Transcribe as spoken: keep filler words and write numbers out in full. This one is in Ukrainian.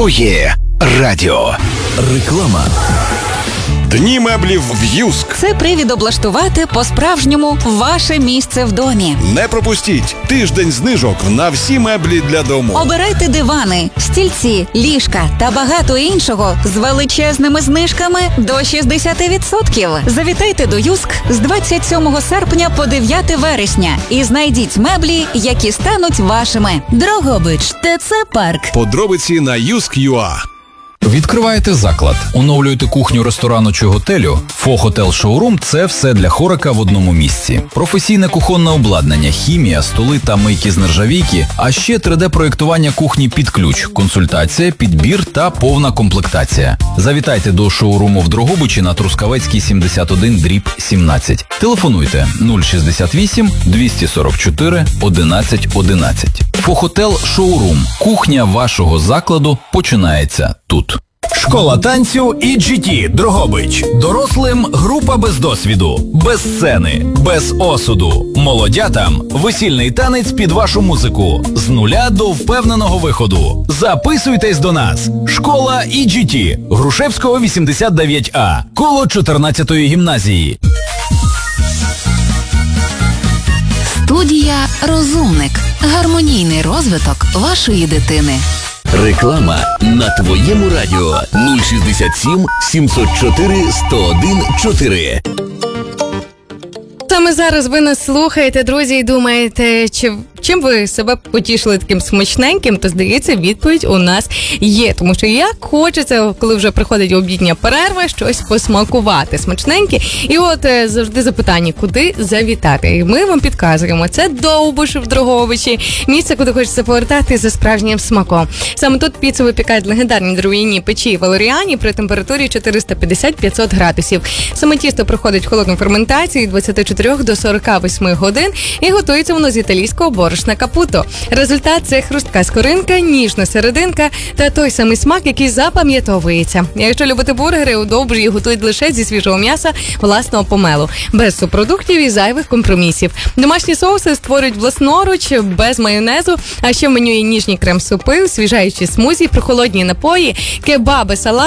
Твоє радіо. Реклама. Дні меблів в Юск. Це привід облаштувати по-справжньому ваше місце в домі. Не пропустіть тиждень знижок на всі меблі для дому. Обирайте дивани, стільці, ліжка та багато іншого з величезними знижками до шістдесят відсотків. Завітайте до Юск з двадцять сьомого серпня по дев'яте вересня і знайдіть меблі, які стануть вашими. Дрогобич, ТЦ Парк. Подробиці на юск.ua. Відкриваєте заклад, оновлюєте кухню ресторану чи готелю? Фо-Хотел Шоурум – це все для хорика в одному місці. Професійне кухонне обладнання, хімія, столи та мийки з нержавійки, а ще три де-проєктування кухні під ключ, консультація, підбір та повна комплектація. Завітайте до шоуруму в Дрогобичі на Трускавецькій сімдесят один дріб сімнадцять. Телефонуйте нуль шістдесят вісім двісті сорок чотири одинадцять одинадцять. Фо-Хотел Шоурум. Кухня вашого закладу починається тут. Школа танцю і джі ті Дрогобич. Дорослим група без досвіду, без сцени, без осуду. Молодятам весільний танець під вашу музику. З нуля до впевненого виходу. Записуйтесь до нас. Школа і джі ті. Грушевського вісімдесят дев'ять А. Коло чотирнадцятої гімназії. Студія «Розумник». Гармонійний розвиток вашої дитини. Реклама на Твоєму радіо. нуль шістдесят сім сімсот чотири сто один чотири. Саме зараз ви нас слухаєте, друзі, і думаєте, чи, чим ви себе потішили таким смачненьким, то, здається, відповідь у нас є. Тому що як хочеться, коли вже приходить обідня перерва, щось посмакувати смачненьке. І от е, завжди запитання, куди завітати. І ми вам підказуємо. Це Довбуш в Дрогобичі, місце, куди хочеться повертати за справжнім смаком. Саме тут піцу випікають легендарні дерев'яні печі Валеріані при температурі чотириста п'ятдесят - п'ятсот градусів. Саме тісто проходить холодну ферментацію від двадцяти чотирьох до сорока восьми годин і готується воно з італійського борошна капуто. Результат – це хрустка скоринка, ніжна серединка та той самий смак, який запам'ятовується. Якщо любите бургери, у Довбужі їх готують лише зі свіжого м'яса власного помелу, без субпродуктів і зайвих компромісів. Домашні соуси створюють власноруч, без майонезу, а ще в меню є ніжні крем-супи, освіжаючі смузі, прохолодні напої, кебаби, салати.